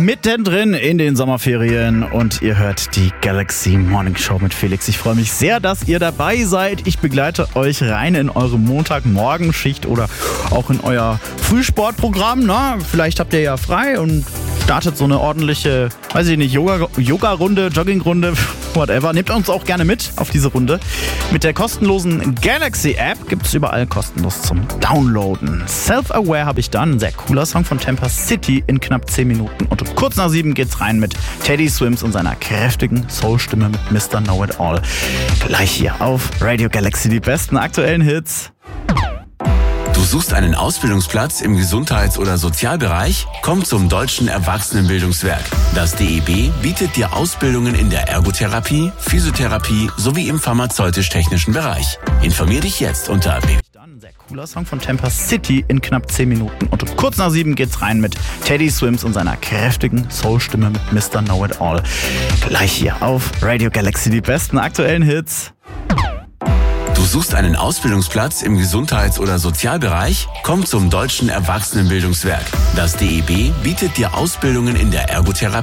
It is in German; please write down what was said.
mittendrin in den Sommerferien und ihr hört die Galaxy Morning Show mit Felix. Ich freue mich sehr, dass ihr dabei seid. Ich begleite euch rein in eure Montagmorgenschicht oder auch in euer Frühsportprogramm. Na, vielleicht habt ihr ja frei und startet so eine ordentliche, weiß ich nicht, Yoga-Runde, Joggingrunde, whatever. Nehmt uns auch gerne mit auf diese Runde. Mit der kostenlosen Galaxy-App gibt es überall kostenlos zum Downloaden. Self-Aware habe ich dann. Ein sehr cooler Song von Tampa City in knapp 10 Minuten. Und um kurz nach 7 geht's rein mit Teddy Swims und seiner kräftigen Soul-Stimme mit Mr. Know-It-All. Gleich hier auf Radio Galaxy die besten aktuellen Hits. Du suchst einen Ausbildungsplatz im Gesundheits- oder Sozialbereich? Komm zum Deutschen Erwachsenenbildungswerk. Das DEB bietet dir Ausbildungen in der Ergotherapie, Physiotherapie sowie im pharmazeutisch-technischen Bereich. Informier dich jetzt unter Dann ein sehr cooler Song von Tampa City in knapp 10 Minuten. Und um kurz nach 7 geht's rein mit Teddy Swims und seiner kräftigen Soul-Stimme mit Mr. Know-It-All. Gleich hier auf Radio Galaxy die besten aktuellen Hits. Du suchst einen Ausbildungsplatz im Gesundheits- oder Sozialbereich? Komm zum Deutschen Erwachsenenbildungswerk. Das DEB bietet dir Ausbildungen in der Ergotherapie,